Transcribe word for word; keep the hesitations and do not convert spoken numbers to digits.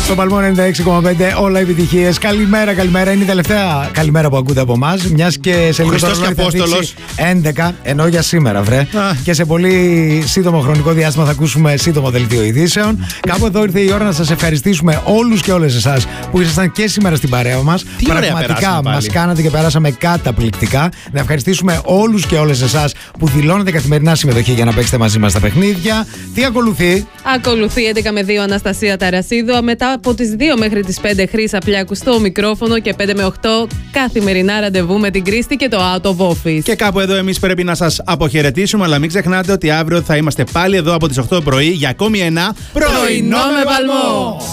Στο Παλμό ενενήντα έξι κόμμα πέντε, όλα επιτυχίες. Καλημέρα, καλημέρα. Είναι η τελευταία καλημέρα που ακούτε από εμάς. Μιας και σε λίγο Χριστός τώρα και Απόστολος. έντεκα, ενώ για σήμερα, βρε. Α. Και σε πολύ σύντομο χρονικό διάστημα θα ακούσουμε σύντομο δελτίο ειδήσεων. Κάπου εδώ ήρθε η ώρα να σας ευχαριστήσουμε όλους και όλες εσάς που ήσασταν και σήμερα στην παρέα μας. Τι Πραγματικά μας κάνατε και περάσαμε καταπληκτικά. Να ευχαριστήσουμε όλους και όλες εσάς που δηλώνετε καθημερινά συμμετοχή για να παίξετε μαζί μας στα παιχνίδια. Τι ακολουθεί? Ακολουθεί έντεκα με δύο Αναστασία Ταρασίδου. Μετά από τις δύο μέχρι τις πέντε Χρύσα Πλιάκου στο μικρόφωνο και πέντε με οκτώ καθημερινά ραντεβού με την Κρίστη και το Out of Office. Και κάπου εδώ εμείς πρέπει να σας αποχαιρετήσουμε, αλλά μην ξεχνάτε ότι αύριο θα είμαστε πάλι εδώ από τις οκτώ το πρωί για ακόμη ένα πρωινό με Παλμό.